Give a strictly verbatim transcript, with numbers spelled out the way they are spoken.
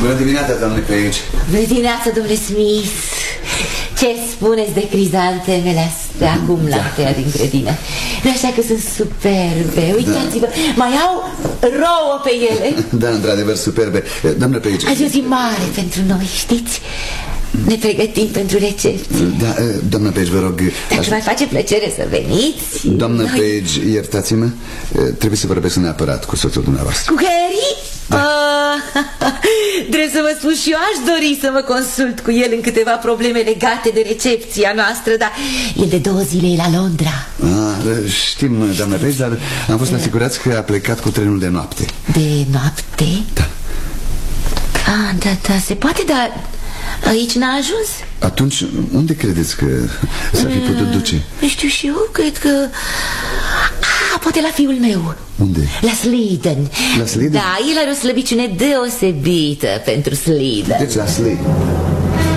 Bună dimineața, doamne Page. Bună dimineața, domnule Smith. Ce spuneți de crizantemele astea acum la tăia din grădină? Nu așa că sunt superbe. Uitați-vă, da. Mai au rouă pe ele. Da, într-adevăr, superbe. Doamne Page, azi e o zi mare pentru noi, știți? Ne pregătim pentru recepție. Da, doamna Page, vă rog. Dacă aș... mai face plăcere să veniți. Doamna noi... Page, iertați-mă, trebuie să vorbesc neapărat cu soțul dumneavoastră. Cu Harry? Da. Uh, trebuie să vă spun și eu aș dori să mă consult cu el în câteva probleme legate de recepția noastră, dar el de două zile e la Londra. Ah, știm, doamna Page, dar am fost asigurați că a plecat cu trenul de noapte. De noapte? Da. Ah, da, da, se poate, dar aici n-a ajuns. Atunci, unde credeți că s-ar fi putut duce? Nu știu și eu, cred că... Ah, poate la fiul meu. Unde? La Sleden. La Sleden? Da, el are o slăbiciune deosebită pentru Sleden. Deci la Sleden.